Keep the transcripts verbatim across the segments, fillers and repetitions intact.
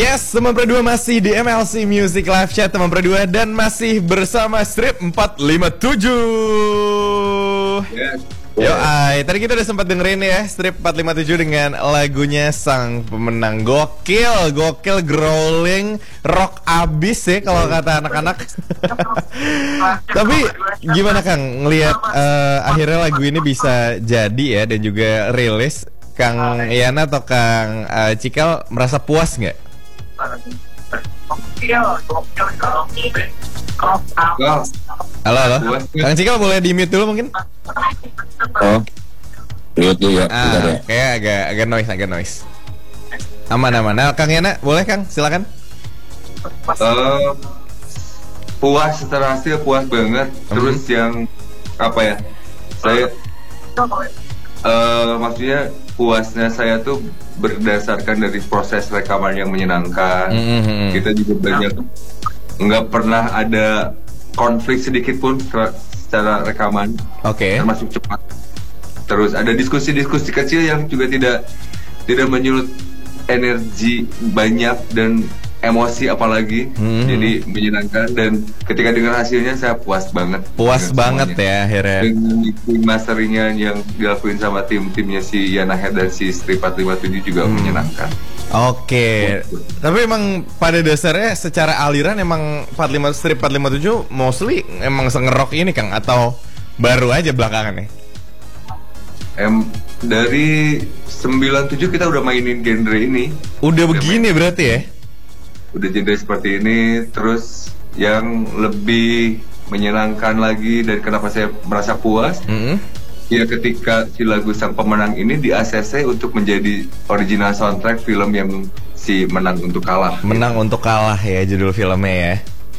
Yes, teman berdua masih di M L C Music Live Chat teman berdua dan masih bersama Strip empat lima tujuh. Yes. Yo, ay, tadi kita udah sempat dengerin ya Strip empat lima tujuh dengan lagunya sang pemenang. Gokil, gokil, growling, rock abis ya kalau kata anak-anak. Tapi gimana Kang ngelihat uh, akhirnya lagu ini bisa jadi ya dan juga rilis? Kang Yana atau Kang uh, Cikal merasa puas nggak? Halo, halo. Kang Cikal boleh di mute dulu mungkin? Oh, mute dulu ya. Ah, kayak agak agak noise, agak noise. Aman, aman. Nah, Kang Yana, boleh Kang? Silakan. Uh, puas setelah hasil, puas banget. Terus hmm. yang apa ya? Saya uh, maksudnya puasnya saya tuh berdasarkan dari proses rekaman yang menyenangkan. Mm-hmm. Kita juga banyak nggak pernah ada konflik sedikit pun secara rekaman. Oke. Okay. Termasuk cepat. Terus ada diskusi-diskusi kecil yang juga tidak tidak menyulut energi banyak dan emosi apalagi. Mm-hmm. Jadi menyenangkan dan ketika dengar hasilnya saya puas banget. Puas banget semuanya. Ya akhirnya. Dengan masteringnya yang dilakuin sama tim-timnya si Yana Head dan si Strip empat lima tujuh juga hmm. menyenangkan. Oke. Okay. Tapi emang pada dasarnya secara aliran emang empat puluh lima Strip empat lima tujuh mostly emang sengerok ini Kang atau baru aja belakangan nih? Em dari sembilan tujuh kita udah mainin genre ini. Udah, udah begini main. Berarti ya? Udah genre seperti ini, terus yang lebih menyenangkan lagi dan kenapa saya merasa puas mm-hmm. ya ketika si lagu sang pemenang ini di A C C untuk menjadi original soundtrack film yang si Menang Untuk Kalah. Menang gitu. Untuk Kalah ya judul filmnya ya.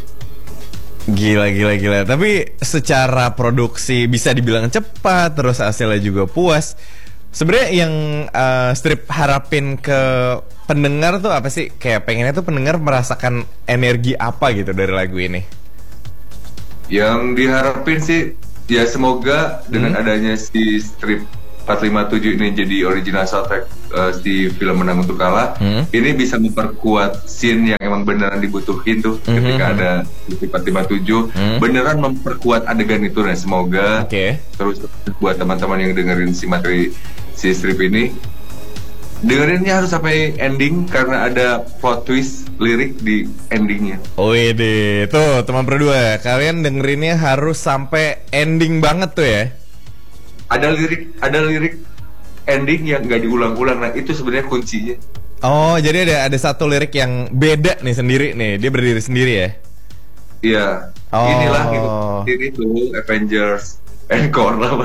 Gila gila gila. Tapi secara produksi bisa dibilang cepat, terus hasilnya juga puas. Sebenarnya yang uh, Strip harapin ke pendengar tuh apa sih? Kayak pengennya tuh pendengar merasakan energi apa gitu dari lagu ini? Yang diharapin sih ya semoga dengan hmm. adanya si Strip empat lima tujuh ini jadi original soundtrack uh, di film Menang Untuk Kalah, hmm. ini bisa memperkuat scene yang emang beneran dibutuhin tuh hmm. ketika ada Strip empat lima tujuh, hmm. beneran memperkuat adegan itu dan semoga okay. terus buat teman-teman yang dengerin si materi si Strip ini dengerinnya harus sampai ending karena ada plot twist lirik di endingnya. Wih, tuh teman berdua, kalian dengerinnya harus sampai ending banget tuh ya. Ada lirik, ada lirik ending yang nggak diulang-ulang. Nah itu sebenarnya kuncinya. Oh, jadi ada ada satu lirik yang beda nih sendiri nih, dia berdiri sendiri ya? Iya. Oh. Inilah gitu. Ini tuh Avengers Encore lah.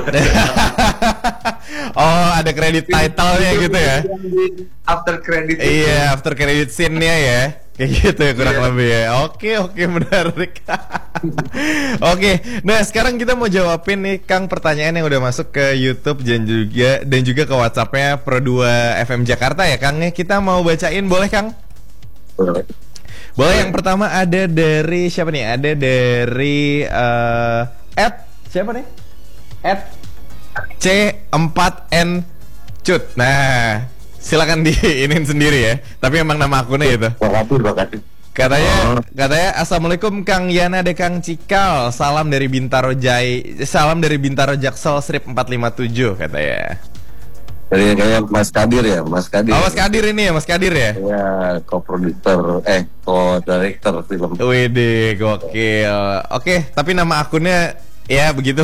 Oh, ada kredit title-nya gitu ya? After credit. Iya, after credit scene-nya ya. Kayak gitu ya kurang yeah. lebih ya. Oke, oke menarik. Oke, nah sekarang kita mau jawabin nih Kang pertanyaan yang udah masuk ke YouTube dan juga dan juga ke WhatsApp-nya Pro dua F M Jakarta ya Kang. Kita mau bacain boleh Kang? Boleh. Boleh. Yang pertama ada dari siapa nih? Ada dari uh, Ed siapa nih? Ed C empat N Cut. Nah, silakan diinin sendiri ya. Tapi emang nama akunnya gitu. Makasih, makasih. Katanya, oh. katanya Assalamualaikum Kang Yana de Kang Cikal. Salam dari Bintaro Jai. Salam dari Bintaro Jaksel Strip empat lima tujuh katanya. Dari kayak Mas Kadir ya, Mas Kadir. Oh, Mas Kadir ini ya, Mas Kadir ya? Ya, co-producer, eh, co-director film. Widih, gokil. Oke, tapi nama akunnya ya begitu.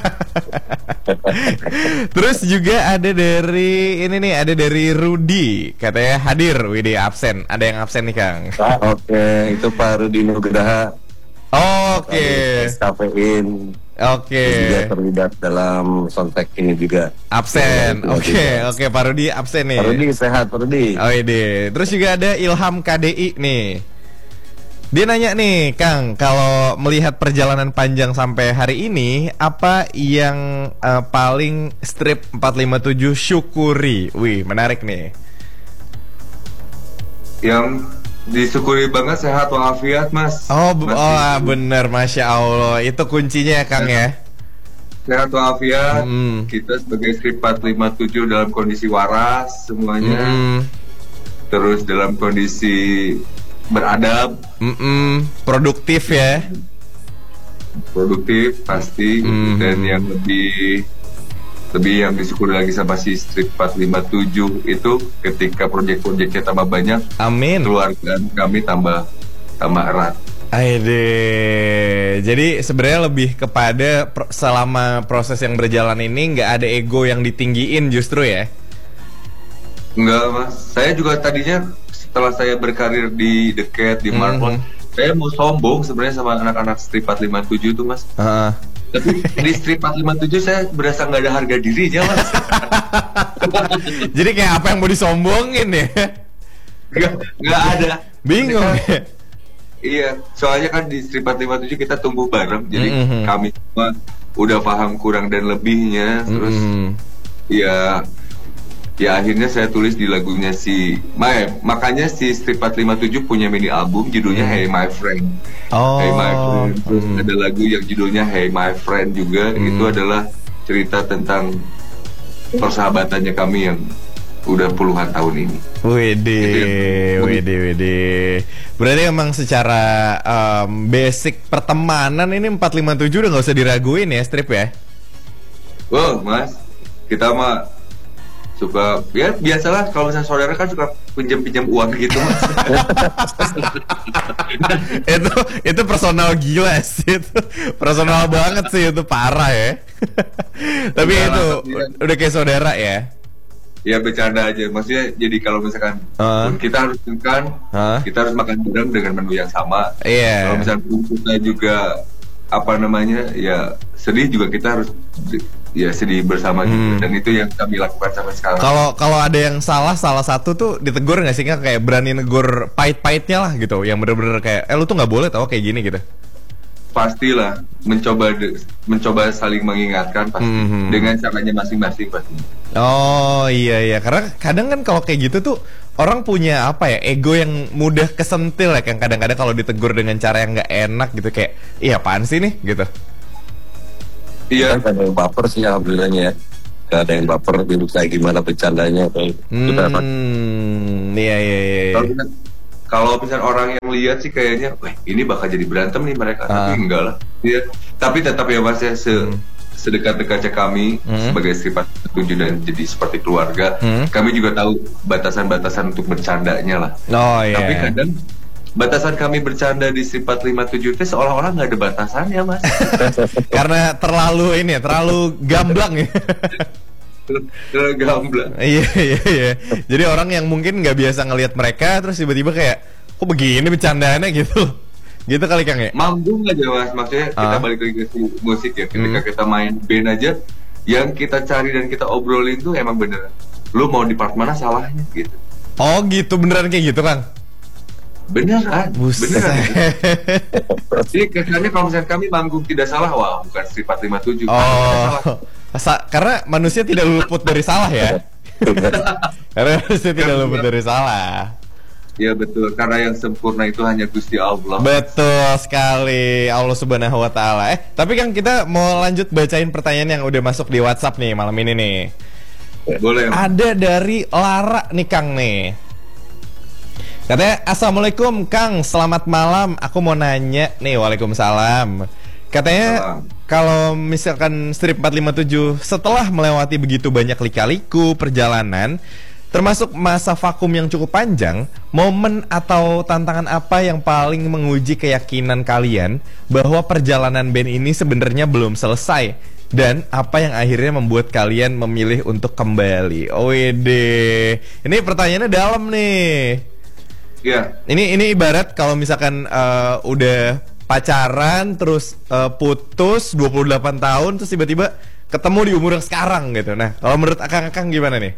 Terus juga ada dari ini nih, ada dari Rudi katanya hadir, widih absen. Ada yang absen nih Kang. Ah, Oke, okay. Itu Pak Rudi Nugraha. Oh, Oke. Okay. Kafein. Oke. Okay. Juga terlibat dalam soundtrack ini juga. Absen. Oke, oke okay. okay, Pak Rudi absen nih. Pak Rudi sehat, Pak Rudi. Oh ini. Terus juga ada Ilham K D I nih. Dia nanya nih, Kang, kalau melihat perjalanan panjang sampai hari ini, apa yang uh, paling Strip empat lima tujuh syukuri? Wih, menarik nih. Yang disyukuri banget sehat walafiat, Mas. Oh, b- oh bener, Masya Allah. Itu kuncinya ya, Kang ya? Sehat walafiat, hmm. kita sebagai Strip empat lima tujuh dalam kondisi waras semuanya. Hmm. terus dalam kondisi beradab, Mm-mm, produktif ya. produktif pasti, Mm. dan yang lebih lebih yang disyukuri lagi sama si Strip empat lima tujuh itu ketika proyek-proyeknya tambah banyak, Amin. keluarga kami tambah tambah erat. Aide. Jadi sebenarnya lebih kepada pro- selama proses yang berjalan ini nggak ada ego yang ditinggiin justru ya. Enggak mas, saya juga tadinya setelah saya berkarir di The Cat, di Marvel, Mhm. saya mau sombong sebenarnya sama anak-anak Strip empat lima tujuh itu mas. Heeh. Tapi di Strip empat lima tujuh saya berasa nggak ada harga dirinya mas. Jadi kayak apa yang mau disombongin ya? Nggak, nggak ada. Bingung. Mereka- Iya, soalnya kan di Strip empat lima tujuh kita tumbuh bareng, jadi Mhm. kami semua udah paham kurang dan lebihnya, terus Mm-mm. ya, ya akhirnya saya tulis di lagunya si, Ma- makanya si Strip empat lima tujuh punya mini album judulnya Hey My Friend. Oh. Hey My Friend, terus Mm. ada lagu yang judulnya Hey My Friend juga, itu adalah cerita tentang persahabatannya kami yang udah puluhan tahun ini. Wede, Gitu ya. wede, wede. Berarti emang secara um, basic pertemanan ini empat lima tujuh udah nggak usah diraguin ya, Strip ya? Wow, mas, kita mah suka, ya biasalah kalau misalnya saudara kan suka pinjam-pinjam uang gitu mas. itu itu personal gila sih, itu personal banget sih, itu parah ya. Tapi Udah itu lah, tapi- udah kayak saudara ya. Ya bercanda aja, maksudnya jadi kalau misalkan Uh. kita harus makan, Hah? kita harus makan bareng dengan menu yang sama. Iya. Kalau misalkan kita juga apa namanya, ya sedih juga kita harus ya sedih bersama Hmm. juga, dan itu yang kami lakukan sampai sekarang. Kalau kalau ada yang salah salah satu tuh ditegur nggak sih, Kak? Kayak berani negur pahit-pahitnya lah gitu, yang bener-bener kayak eh lu tuh nggak boleh tau kayak gini gitu. Pastilah mencoba de- mencoba saling mengingatkan pasti Mhm. dengan caranya masing-masing pasti. Oh iya iya, karena kadang kan kalau kayak gitu tuh orang punya apa ya, ego yang mudah kesentil ya, yang kadang-kadang kalau ditegur dengan cara yang nggak enak gitu kayak iya apaan sih nih gitu. Iya. Kan ada yang baper sih alhamdulillahnya ya. Gak ada yang baper, bingung saya gimana bercandanya atau kita Hmm, iya iya iya. iya. Kalau misal- Kalau misalnya orang yang lihat sih kayaknya, wah ini bakal jadi berantem nih mereka, Ah. tapi enggak lah. Iya. Tapi tetap ya mas ya, se sedekat-dekatnya kami Hmm. sebagai sifat tujuh dan jadi seperti keluarga, Hmm. kami juga tahu batasan-batasan untuk bercandanya lah. Oh iya. Tapi kadang batasan kami bercanda di Strip empat lima tujuh itu seolah-olah nggak ada batasannya mas. Karena terlalu ini ya, terlalu gamblang ya. Terlalu gamblang. Iya iya iya. Jadi orang yang mungkin nggak biasa ngelihat mereka terus tiba-tiba kayak kok begini bercandaannya gitu. Gitu kali Kang ya. Manggung aja mas, maksudnya kita Ah. balik lagi ke si musik ya. Ketika Hmm. kita main band aja, yang kita cari dan kita obrolin tuh emang bener, lu mau di part mana salahnya gitu. Oh gitu, beneran kayak gitu Kang. Beneran, Buset. beneran. Jadi kesannya kalau misalnya kami manggung tidak salah, wah bukan Strip empat lima tujuh. Oh, Sa- karena manusia tidak luput dari salah ya. Karena manusia tidak luput dari salah. Ya betul, karena yang sempurna itu hanya Gusti Allah. Betul sekali, Allah Subhanahu wa taala. Eh, tapi Kang kita mau lanjut bacain pertanyaan yang udah masuk di WhatsApp nih malam ini nih. Boleh. Ada dari Lara nih Kang nih. Katanya, Assalamualaikum Kang, selamat malam. Aku mau nanya nih, waalaikumsalam. Katanya Salam. kalau misalkan Strip empat lima tujuh setelah melewati begitu banyak lika-liku perjalanan, termasuk masa vakum yang cukup panjang, momen atau tantangan apa yang paling menguji keyakinan kalian bahwa perjalanan band ini sebenarnya belum selesai? Dan apa yang akhirnya membuat kalian memilih untuk kembali? Wede, ini pertanyaannya dalam nih. Ya, Ini ini ibarat kalau misalkan eh, udah pacaran terus eh, putus dua puluh delapan tahun terus tiba-tiba ketemu di umur yang sekarang gitu. Nah, kalau menurut Akang-akang gimana nih?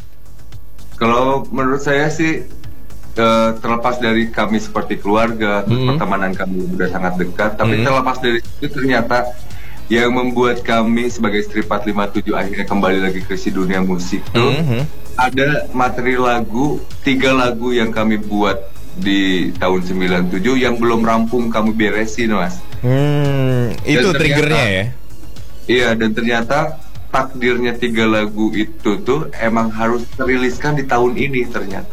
kalau menurut saya sih eh, terlepas dari kami seperti keluarga, terus Mhm. pertemanan kami sudah sangat dekat, tapi Mhm. terlepas dari itu ternyata yang membuat kami sebagai Strip empat lima tujuh akhirnya kembali lagi ke si dunia musik tuh Mhm. ada materi lagu, tiga lagu yang kami buat di tahun sembilan tujuh yang belum rampung kami beresin mas. Hmm, itu ternyata- triggernya ya. Iya, dan ternyata takdirnya tiga lagu itu tuh emang harus teriliskan di tahun ini ternyata.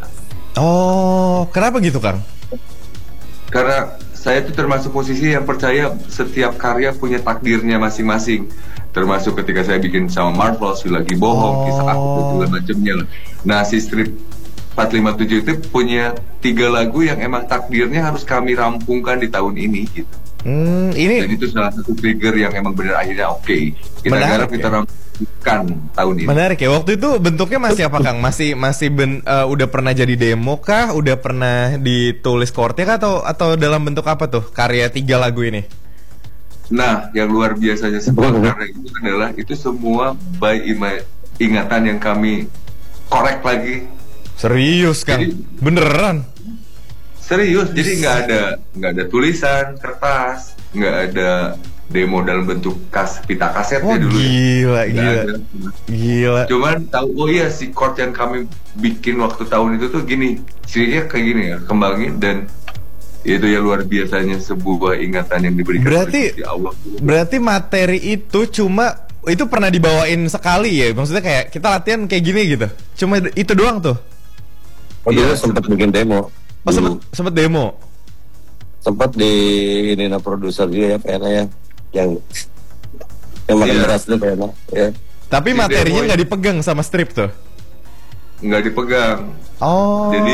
Oh, kenapa gitu Kang? Karena saya tuh termasuk posisi yang percaya setiap karya punya takdirnya masing-masing. Termasuk ketika saya bikin sama Marvel, Si Lagi Bohong, Oh. Kisah Aku, dan segala macamnya lah. Nah, si strip empat lima tujuh itu punya tiga lagu yang emang takdirnya harus kami rampungkan di tahun ini gitu. Hmm, ini Dan itu salah satu trigger yang emang bener akhirnya oke. Kita Menarik, garap, kita ya? rampungkan tahun ini. menarik ya. Waktu itu bentuknya masih apa Kang? Masih masih ben, eh, udah pernah jadi demo kah? Udah pernah ditulis chordnya kah? Atau atau dalam bentuk apa tuh karya tiga lagu ini? Nah, yang luar biasanya sebuah karya itu adalah itu semua by ima- ingatan yang kami korek lagi. Serius Kang? Jadi- Beneran? Serius, jadi nggak ada nggak ada tulisan kertas, nggak ada demo dalam bentuk kas pita kasetnya Oh dulu. ya. gila, Nggak gila, ada. gila. Cuman tahu, oh iya si chord yang kami bikin waktu tahun itu tuh gini, cirinya kayak gini ya, kembangin dan itu ya luar biasanya sebuah ingatan yang diberikan Berarti- oleh Gusti Allah. Berarti materi itu cuma itu pernah dibawain sekali ya? Maksudnya kayak kita latihan kayak gini gitu? Cuma itu doang tuh? Oh, dulu Iya, sempat bikin demo. Oh Dulu. sempet, sempet demo? Sempat di ini nah, produser juga ya kayaknya ya, yang yang makan Iya. beras tuh kayaknya ya. Tapi Di materinya demo nggak ya. dipegang sama strip tuh? Nggak dipegang. Oh. Jadi,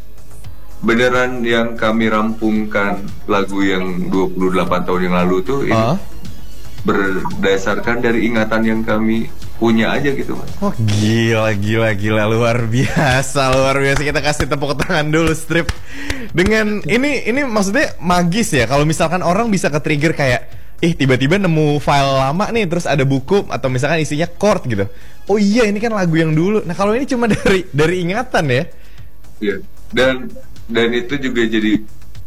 beneran yang kami rampungkan lagu yang dua puluh delapan tahun yang lalu tuh ini Ah? berdasarkan dari ingatan yang kami punya aja gitu Mas. Oh gila, gila, gila, luar biasa, luar biasa. Kita kasih tepuk tangan dulu strip. Dengan ini, ini maksudnya magis ya. Kalau misalkan orang bisa ke-trigger kayak, ih tiba-tiba nemu file lama nih, terus ada buku atau misalkan isinya chord gitu. Oh iya, ini kan lagu yang dulu. Nah kalau ini cuma dari dari ingatan ya. Iya. Dan dan itu juga jadi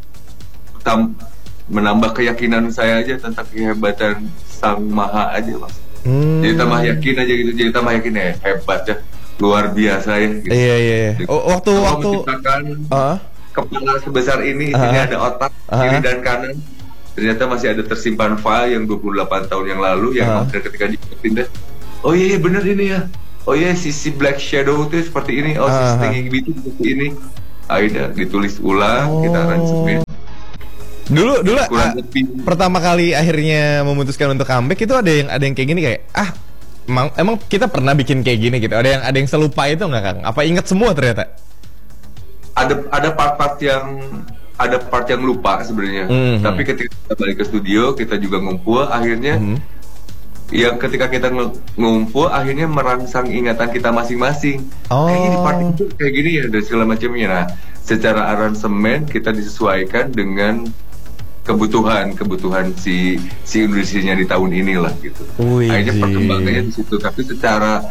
tam, menambah keyakinan saya aja tentang kehebatan Sang Maha aja Mas. Hmm. Jadi tambah yakin aja gitu, jadi tambah yakin ya hebat ya, luar biasa ya. Gitu. Iya, iya, iya. Oh, waktu Allah waktu. menciptakan Ah? kepala sebesar ini, isinya Ah. ada otak Ah. kiri dan kanan. Ternyata masih ada tersimpan file yang dua puluh delapan tahun yang lalu yang Ah. emang ketika dipindah. Oh iya, iya bener ini ya. Oh iya sisi Black Shadow itu seperti ini. Oh Ah. sisi Stinging Bee itu seperti ini. Aida ditulis ulang, kita aransemen. Dulu dulu Kurang ah, lebih. pertama kali akhirnya memutuskan untuk comeback itu ada yang ada yang kayak gini kayak ah emang, emang kita pernah bikin kayak gini gitu. Ada yang ada yang selupa itu nggak Kang? Apa ingat semua ternyata? Ada ada part-part yang ada part yang lupa sebenarnya. Mhm. Tapi ketika kita balik ke studio, kita juga ngumpul akhirnya Mhm. yang ketika kita nge- ngumpul akhirnya merangsang ingatan kita masing-masing. Oh. Kayaknya di part itu kayak gini ya dan segala macamnya. Nah, secara aransemen kita disesuaikan dengan kebutuhan kebutuhan si si Indonesia di tahun inilah gitu. Wih, Akhirnya Ji. perkembangannya di situ. Tapi secara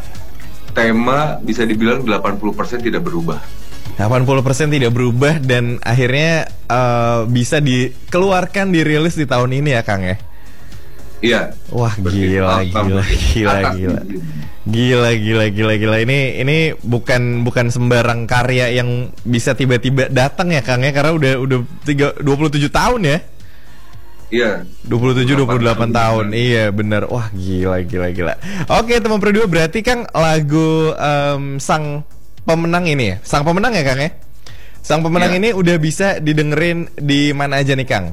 tema bisa dibilang delapan puluh persen tidak berubah. delapan puluh persen tidak berubah dan akhirnya eh, bisa dikeluarkan dirilis di tahun ini ya Kang ya. Iya. Wah gila gila gila gila. Gila gila gila gila ini ini bukan bukan sembarang karya yang bisa tiba-tiba datang ya Kang ya karena udah udah tiga, dua puluh tujuh tahun ya. Iya. dua puluh tujuh dua puluh delapan tahun. Iya benar. Wah gila gila gila. Oke teman berdua berarti Kang lagu em, sang pemenang ini ya. Sang pemenang ya Kang ya. Sang pemenang Iya. ini udah bisa didengerin di mana aja nih Kang?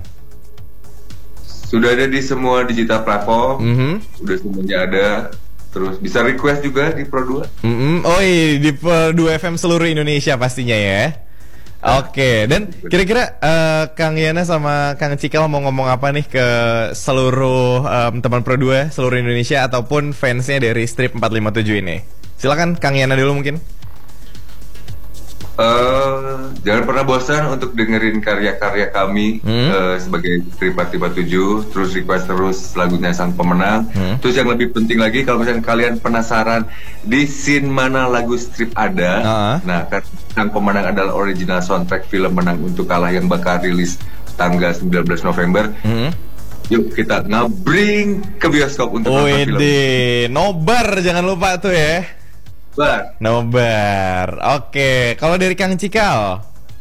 Sudah ada di semua digital platform. Mhm. Udah semuanya ada. Terus bisa request juga di Pro dua. Mm-mm. Oh iya di Pro dua F M seluruh Indonesia pastinya ya. Oke, dan kira-kira eh, Kang Yana sama Kang Cikal mau ngomong apa nih ke seluruh em, teman Pro dua seluruh Indonesia ataupun fansnya dari Strip empat lima tujuh ini? Silakan Kang Yana dulu mungkin. Eh, jangan pernah bosan untuk dengerin karya-karya kami Hmm. eh, sebagai Strip empat lima tujuh. Terus request terus lagunya sang pemenang. Hmm. Terus yang lebih penting lagi kalau misalnya kalian penasaran di scene mana lagu Strip ada, Ah. nah kan sang pemenang adalah original soundtrack film Menang Untuk Kalah yang bakal rilis tanggal sembilan belas November. Hmm. Yuk kita ngabring ke bioskop untuk nonton film. Wede, nobar jangan lupa tuh ya. Bar. Nobar. Oke, kalau dari Kang Cikal.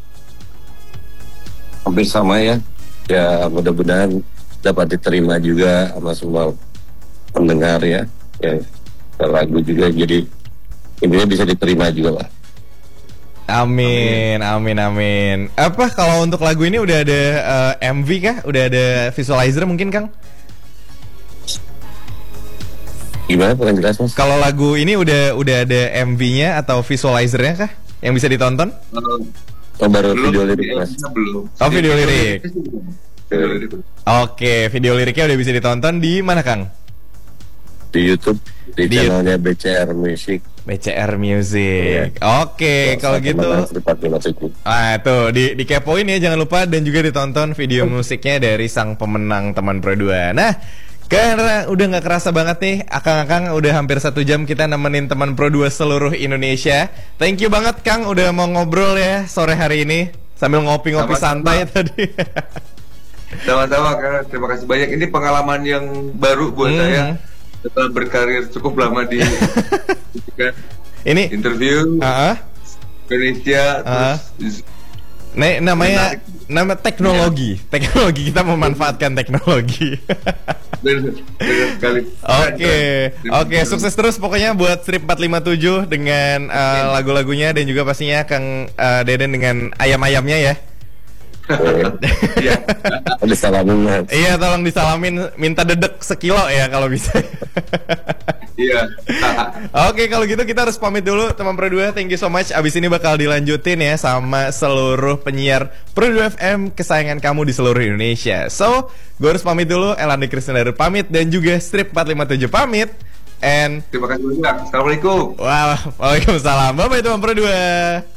Hampir sama ya. Ya mudah-mudahan dapat diterima juga sama semua pendengar ya. Ya lagu juga jadi intinya bisa diterima juga lah. Amin, amin, amin. Apa kalau untuk lagu ini udah ada uh, M V kah? Udah ada visualizer mungkin, Kang? Gimana bukan jelas Mas? Kalau lagu ini udah udah ada M V-nya atau visualizernya kah yang bisa ditonton? Oh, baru belum, video lirik Mas. Belum. Oh, video lirik. Video lirik. Oke, video liriknya udah bisa ditonton di mana, Kang? Di YouTube, di, Di channelnya B C R Music. B C R Music. Iya. Oke, kalau gitu. Ah, tuh di dikepoin ya, jangan lupa, dan juga ditonton video musiknya dari sang pemenang teman Pro dua. Nah, karena udah nggak kerasa banget nih, Akang-akang udah hampir satu jam kita nemenin teman Pro dua seluruh Indonesia. Thank you banget, Kang, udah mau ngobrol ya sore hari ini sambil ngopi-ngopi santai tadi. Sama-sama, Kang. Terima kasih banyak. Ini pengalaman yang baru buat hmm. saya. Setelah berkarir cukup lama di kan, ini interview uh-uh. Indonesia, uh-uh. terus Nah, namanya menarik. Nama teknologi, ya. Teknologi, kita memanfaatkan teknologi. Benar sekali. Oke, oke, sukses terus pokoknya buat Strip empat lima tujuh dengan uh, lagu-lagunya, dan juga pastinya Kang uh, Deden dengan ayam-ayamnya ya. Iya. Disalamin Mas. Iya, tolong disalamin, minta dedek sekilo ya kalau bisa. Iya. Oke, kalau gitu kita harus pamit dulu teman Pro dua. Thank you so much. Abis ini bakal dilanjutin ya sama seluruh penyiar Pro dua F M kesayangan kamu di seluruh Indonesia. So, gue harus pamit dulu. Elandi Krisnandar pamit, dan juga Strip empat lima tujuh pamit. And terima kasih banyak. Assalamualaikum. Wah, waalaikumsalam. Bye bye teman Pro dua.